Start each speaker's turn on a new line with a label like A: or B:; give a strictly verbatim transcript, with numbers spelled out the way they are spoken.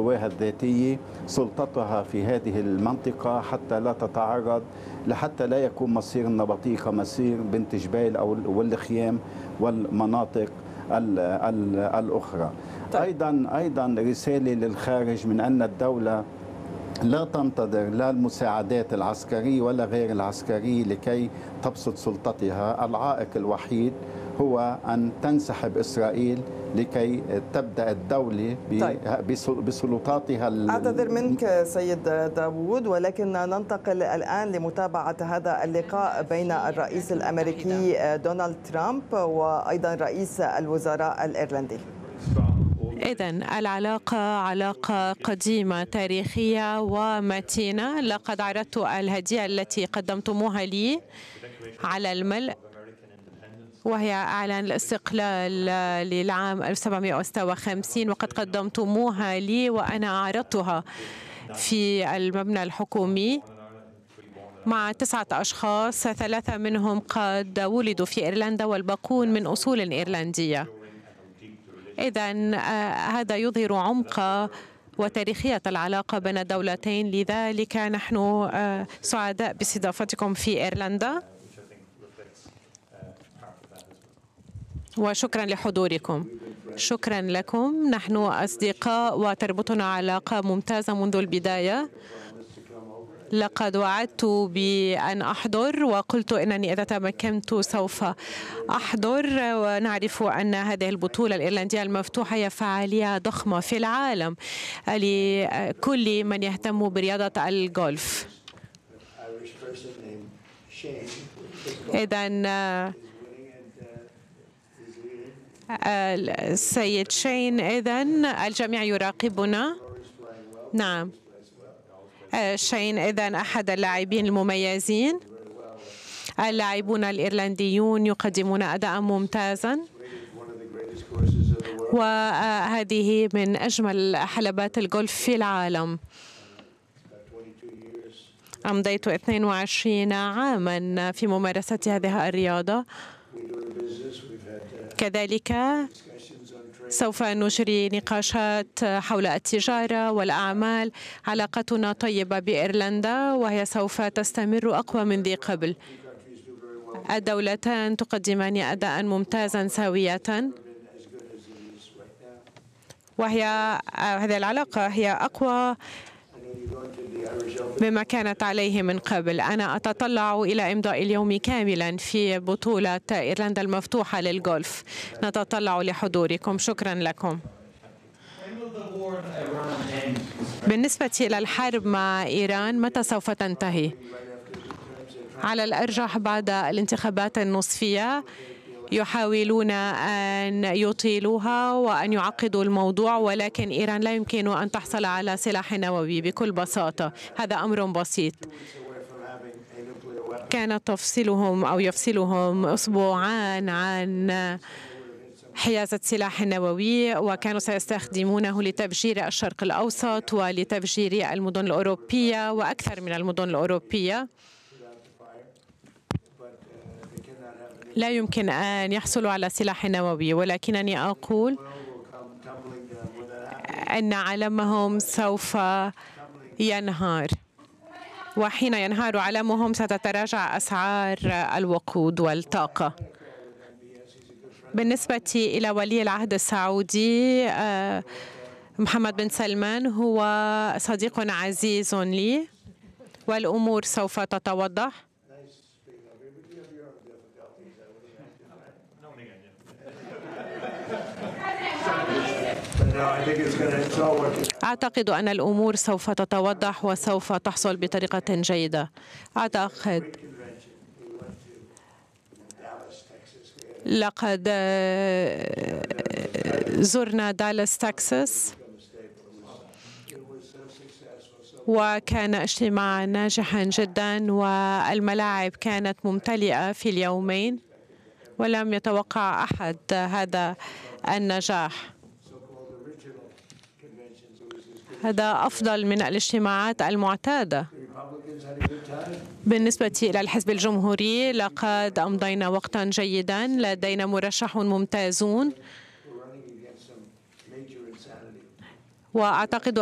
A: قواها الذاتية سلطتها في هذه المنطقة حتى لا تتعرض لحتى لا يكون مصير النبطية كمصير بنت جبيل أو والخيام والمناطق ال ال الأخرى. طيب. أيضا أيضا رسالة للخارج من أن الدولة لا تنتظر لا المساعدات العسكرية ولا غير العسكرية لكي تبسط سلطتها. العائق الوحيد هو أن تنسحب إسرائيل لكي تبدأ الدولة بسلطاتها.
B: أعتذر منك سيد داوود، ولكن ننتقل الآن لمتابعة هذا اللقاء بين الرئيس الأمريكي دونالد ترامب وأيضا رئيس الوزراء الإيرلندي.
C: إذن العلاقة علاقة قديمة تاريخية ومتينة. لقد عرضت الهدية التي قدمتموها لي على الملء، وهي إعلان الاستقلال للعام ألف وسبعمائة وستة وخمسين، وقد قدمتموها لي وأنا أعرضتها في المبنى الحكومي مع تسعة أشخاص، ثلاثة منهم قد ولدوا في إيرلندا والباقون من أصول إيرلندية. إذن هذا يظهر عمق وتاريخية العلاقة بين الدولتين، لذلك نحن سعداء باستضافتكم في إيرلندا وشكرا لحضوركم. شكرا لكم. نحن أصدقاء وتربطنا علاقة ممتازة منذ البداية. لقد وعدت بأن أحضر وقلت أنني إذا تمكنت سوف أحضر، ونعرف أن هذه البطولة الإيرلندية المفتوحة هي فعالية ضخمة في العالم لكل من يهتم برياضة الجولف. إذن السيد شين، إذن الجميع يراقبنا. نعم شين إذن أحد اللاعبين المميزين. اللاعبون الإيرلنديون يقدمون أداء ممتازا، وهذه من أجمل حلبات الجولف في العالم. أمضيت اثنين وعشرين عاما في ممارسة هذه الرياضة. كذلك سوف نجري نقاشات حول التجارة والأعمال. علاقتنا طيبة بإيرلندا وهي سوف تستمر أقوى من ذي قبل. الدولتان تقدمان أداء ممتازا سوية، وهي هذه العلاقة هي أقوى مما كانت عليه من قبل. أنا أتطلع إلى إمضاء اليوم كاملا في بطولة إيرلندا المفتوحة للجولف. نتطلع لحضوركم. شكرا لكم. بالنسبة إلى الحرب مع إيران، متى سوف تنتهي؟ على الأرجح بعد الانتخابات النصفية. يحاولون أن يطيلوها وأن يعقدوا الموضوع، ولكن إيران لا يمكن أن تحصل على سلاح نووي بكل بساطة. هذا أمر بسيط. كان تفصيلهم أو يفصلهم أسبوعان عن حيازة سلاح نووي، وكانوا سيستخدمونه لتفجير الشرق الأوسط ولتفجير المدن الأوروبية وأكثر من المدن الأوروبية. لا يمكن أن يحصلوا على سلاح نووي، ولكنني أقول أن علمهم سوف ينهار، وحين ينهار علمهم ستتراجع أسعار الوقود والطاقة. بالنسبة إلى ولي العهد السعودي محمد بن سلمان، هو صديق عزيز لي والأمور سوف تتوضح. أعتقد أن الأمور سوف تتوضح وسوف تحصل بطريقة جيدة. أعتقد لقد زرنا دالاس تكساس، وكان اجتماعا ناجحا جدا، والملاعب كانت ممتلئة في اليومين، ولم يتوقع أحد هذا النجاح. هذا أفضل من الاجتماعات المعتادة. بالنسبة إلى الحزب الجمهوري، لقد أمضينا وقتا جيدا، لدينا مرشح ممتازون، وأعتقد